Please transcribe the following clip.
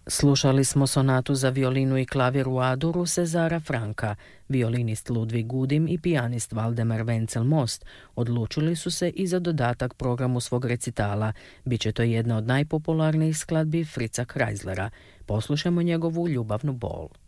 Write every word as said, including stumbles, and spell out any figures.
Slušali smo sonatu za violinu i klavir u A-duru Cezara Franka. Violinist Ludvig Gudim i pijanist Valdemar Wenzel-Most odlučili su se i za dodatak programu svog recitala. Biće to jedna od najpopularnijih skladbi Fritza Kreislera. Poslušajmo njegovu ljubavnu bol.